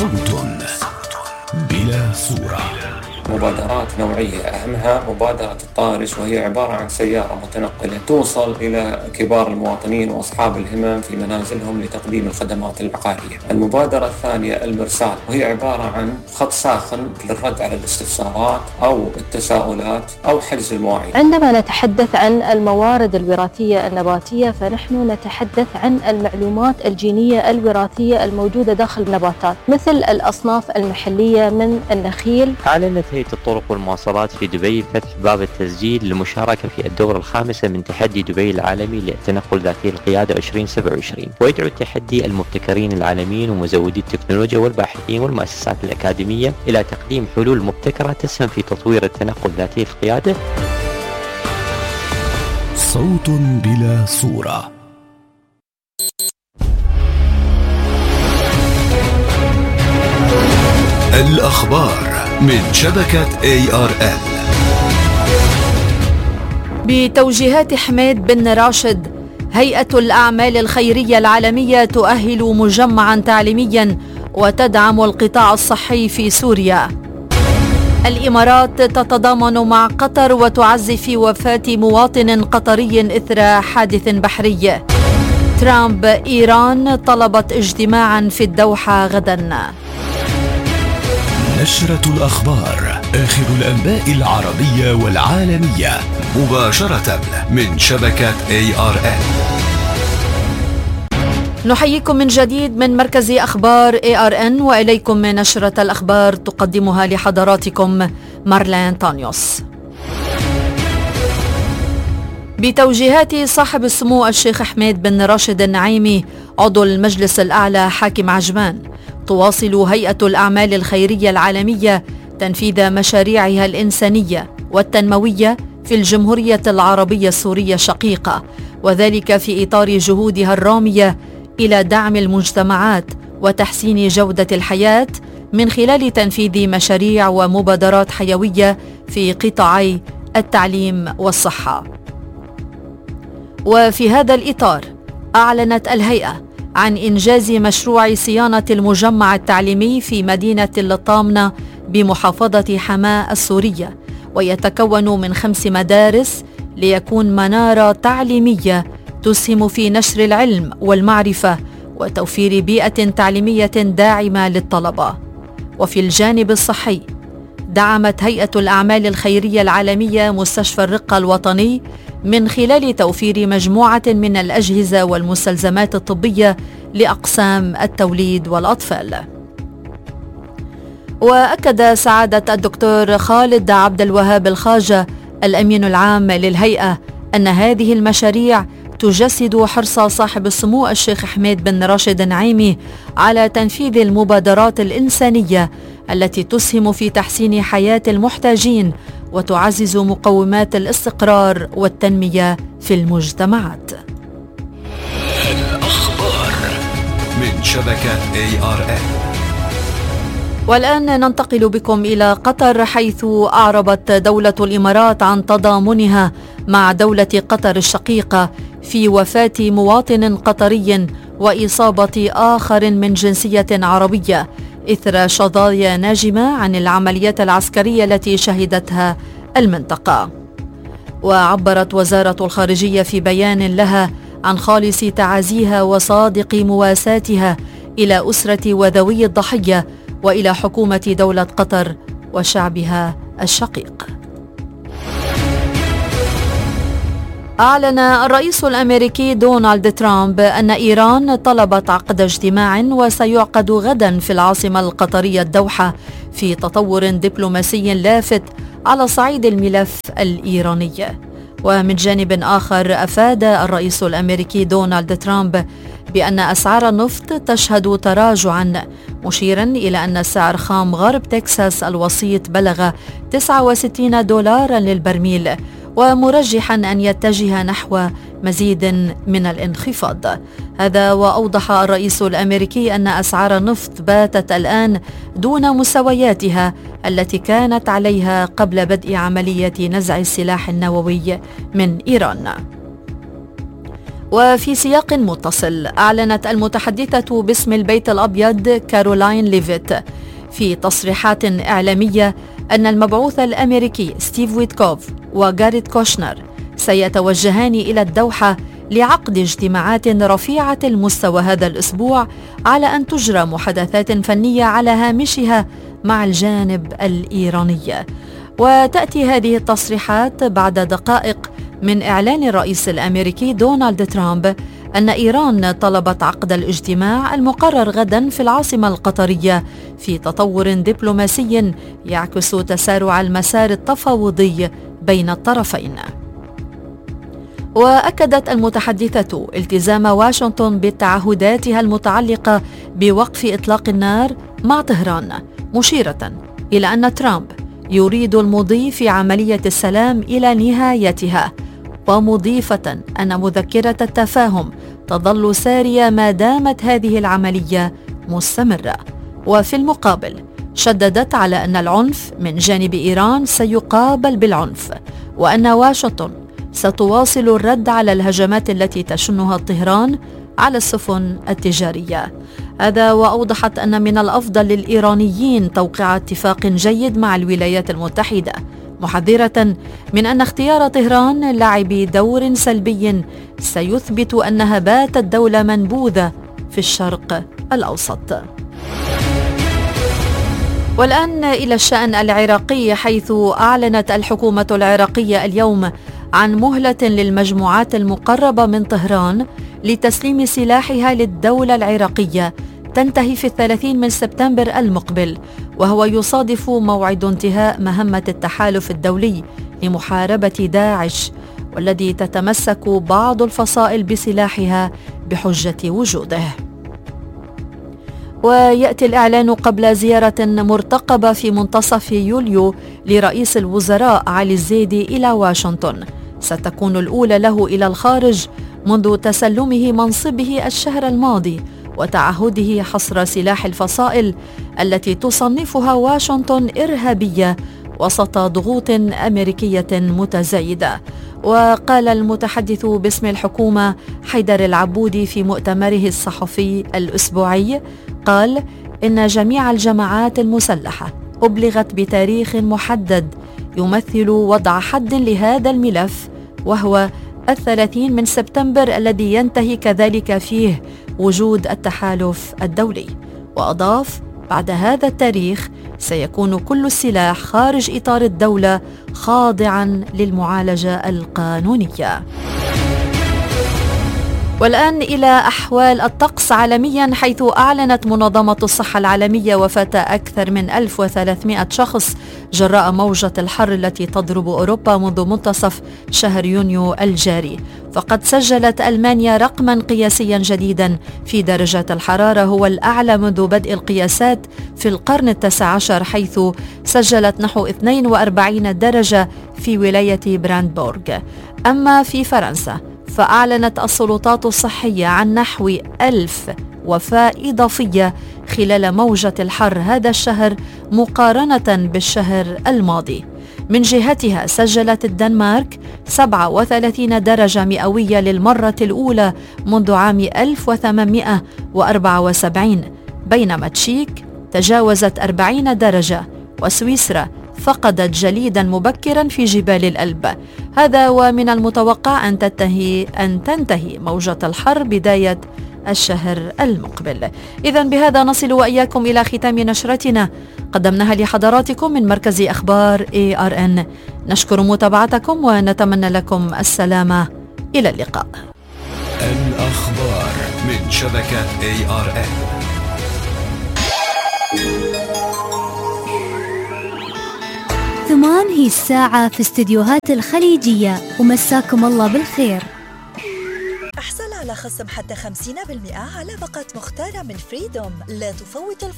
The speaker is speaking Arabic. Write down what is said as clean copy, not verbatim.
صوت بلا صورة. مبادرات نوعية أهمها مبادرة الطارش، وهي عبارة عن سيارة متنقلة توصل إلى كبار المواطنين وأصحاب الهمم في منازلهم لتقديم الخدمات العقارية. المبادرة الثانية المرسال، وهي عبارة عن خط ساخن للرد على الاستفسارات أو التساؤلات أو حجز المواعيد. عندما نتحدث عن الموارد الوراثية النباتية فنحن نتحدث عن المعلومات الجينية الوراثية الموجودة داخل النباتات، مثل الأصناف المحلية من النخيل. أعلنت هيئة الطرق والمواصلات في دبي فتح باب التسجيل للمشاركة في الدورة الخامسة من تحدي دبي العالمي للتنقل ذاتي القيادة 2027، ويدعو التحدي المبتكرين العالميين ومزودي التكنولوجيا والباحثين والمؤسسات الأكاديمية إلى تقديم حلول مبتكرة تسهم في تطوير التنقل ذاتي القيادة. صوت بلا صورة. الأخبار من شبكة ARN. بتوجيهات حميد بن راشد، هيئة الأعمال الخيرية العالمية تؤهل مجمعا تعليميا وتدعم القطاع الصحي في سوريا. الإمارات تتضامن مع قطر وتعزي في وفاة مواطن قطري إثر حادث بحري. ترامب، إيران طلبت اجتماعا في الدوحة غدا. نشرة الأخبار، آخر الأنباء العربية والعالمية، مباشرة من شبكة ARN. نحييكم من جديد من مركز أخبار ARN، وإليكم نشرة الأخبار تقدمها لحضراتكم مارلين طانيوس. بتوجيهات صاحب السمو الشيخ حميد بن راشد النعيمي عضو المجلس الأعلى حاكم عجمان، تواصل هيئة الأعمال الخيرية العالمية تنفيذ مشاريعها الإنسانية والتنموية في الجمهورية العربية السورية الشقيقة، وذلك في إطار جهودها الرامية إلى دعم المجتمعات وتحسين جودة الحياة من خلال تنفيذ مشاريع ومبادرات حيوية في قطاعي التعليم والصحة. وفي هذا الإطار أعلنت الهيئة عن إنجاز مشروع صيانة المجمع التعليمي في مدينة الطامنة بمحافظة حماة السورية، ويتكون من 5 مدارس ليكون منارة تعليمية تسهم في نشر العلم والمعرفة وتوفير بيئة تعليمية داعمة للطلبة. وفي الجانب الصحي، دعمت هيئة الأعمال الخيرية العالمية مستشفى الرقة الوطني من خلال توفير مجموعة من الأجهزة والمستلزمات الطبية لأقسام التوليد والأطفال. وأكد سعادة الدكتور خالد عبد الوهاب الخاجة الأمين العام للهيئة أن هذه المشاريع تجسد حرص صاحب السمو الشيخ حميد بن راشد النعيمي على تنفيذ المبادرات الإنسانية التي تسهم في تحسين حياة المحتاجين وتعزز مقومات الاستقرار والتنمية في المجتمعات. الأخبار من شبكة ARN. والآن ننتقل بكم إلى قطر، حيث أعربت دولة الإمارات عن تضامنها مع دولة قطر الشقيقة في وفاة مواطن قطري وإصابة آخر من جنسية عربية إثر شظايا ناجمة عن العمليات العسكرية التي شهدتها المنطقة. وعبرت وزارة الخارجية في بيان لها عن خالص تعازيها وصادق مواساتها إلى أسرة وذوي الضحية وإلى حكومة دولة قطر وشعبها الشقيق. أعلن الرئيس الأمريكي دونالد ترامب أن إيران طلبت عقد اجتماع وسيعقد غدا في العاصمة القطرية الدوحة في تطور دبلوماسي لافت على صعيد الملف الإيراني. ومن جانب آخر، أفاد الرئيس الأمريكي دونالد ترامب بأن أسعار النفط تشهد تراجعا، مشيرا إلى أن سعر خام غرب تكساس الوسيط بلغ $69 للبرميل، ومرجحا أن يتجه نحو مزيد من الانخفاض. هذا وأوضح الرئيس الأمريكي أن أسعار النفط باتت الآن دون مستوياتها التي كانت عليها قبل بدء عملية نزع السلاح النووي من إيران. وفي سياق متصل، أعلنت المتحدثة باسم البيت الأبيض كارولاين ليفيت في تصريحات إعلامية أن المبعوث الأمريكي ستيف ويتكوف وجاريد كوشنر سيتوجهان إلى الدوحة لعقد اجتماعات رفيعة المستوى هذا الأسبوع، على أن تجرى محادثات فنية على هامشها مع الجانب الإيراني. وتأتي هذه التصريحات بعد دقائق من إعلان الرئيس الأمريكي دونالد ترامب أن إيران طلبت عقد الاجتماع المقرر غدا في العاصمة القطرية في تطور دبلوماسي يعكس تسارع المسار التفاوضي بين الطرفين. وأكدت المتحدثة التزام واشنطن بتعهداتها المتعلقة بوقف إطلاق النار مع طهران، مشيرة إلى أن ترامب يريد المضي في عملية السلام إلى نهايتها، ومضيفة أن مذكرة التفاهم تظل سارية ما دامت هذه العملية مستمرة. وفي المقابل شددت على أن العنف من جانب إيران سيقابل بالعنف، وأن واشنطن ستواصل الرد على الهجمات التي تشنها طهران على السفن التجارية. هذا وأوضحت أن من الأفضل للإيرانيين توقيع اتفاق جيد مع الولايات المتحدة، محذرة من أن اختيار طهران لعب دور سلبي سيثبت أن هبات الدولة منبوذة في الشرق الأوسط. والآن إلى الشأن العراقي، حيث أعلنت الحكومة العراقية اليوم عن مهلة للمجموعات المقربة من طهران لتسليم سلاحها للدولة العراقية تنتهي في 30 من سبتمبر المقبل، وهو يصادف موعد انتهاء مهمة التحالف الدولي لمحاربة داعش، والذي تتمسك بعض الفصائل بسلاحها بحجة وجوده. ويأتي الإعلان قبل زيارة مرتقبة في منتصف يوليو لرئيس الوزراء علي الزيدي إلى واشنطن، ستكون الأولى له إلى الخارج منذ تسلمه منصبه الشهر الماضي، وتعهده حصر سلاح الفصائل التي تصنفها واشنطن إرهابية وسط ضغوط أمريكية متزايدة. وقال المتحدث باسم الحكومة حيدر العبودي في مؤتمره الصحفي الأسبوعي، قال إن جميع الجماعات المسلحة أبلغت بتاريخ محدد يمثل وضع حد لهذا الملف، وهو 30 من سبتمبر الذي ينتهي كذلك فيه وجود التحالف الدولي. وأضاف بعد هذا التاريخ سيكون كل السلاح خارج إطار الدولة خاضعاً للمعالجة القانونية. والآن إلى أحوال الطقس عالمياً، حيث أعلنت منظمة الصحة العالمية وفاة أكثر من 1300 شخص جراء موجة الحر التي تضرب أوروبا منذ منتصف شهر يونيو الجاري. فقد سجلت ألمانيا رقماً قياسياً جديداً في درجات الحرارة، هو الأعلى منذ بدء القياسات في القرن ال19، حيث سجلت نحو 42 درجة في ولاية براندبورغ. أما في فرنسا فأعلنت السلطات الصحية عن نحو 1000 وفاة إضافية خلال موجة الحر هذا الشهر مقارنة بالشهر الماضي. من جهتها سجلت الدنمارك 37 درجة مئوية للمرة الأولى منذ عام 1874، بينما تشيك تجاوزت 40 درجة، وسويسرا فقدت جليدا مبكرا في جبال الألب. هذا ومن المتوقع أن تنتهي موجة الحر بداية الشهر المقبل. إذن بهذا نصل وإياكم إلى ختام نشرتنا قدمناها لحضراتكم من مركز أخبار ARN. نشكر متابعتكم ونتمنى لكم السلامة. إلى اللقاء. الأخبار من شبكة ARN. 8 هي الساعة في استديوهات الخليجية، ومساكم الله بالخير. احصل على خصم حتى 50% على باقات مختارة من فريدوم. لا تفوت